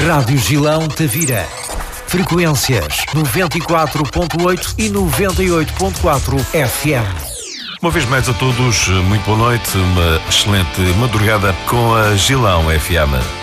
Rádio Gilão Tavira. Frequências 94.8 e 98.4 FM. Uma vez mais a todos, muito boa noite, uma excelente madrugada com a Gilão FM.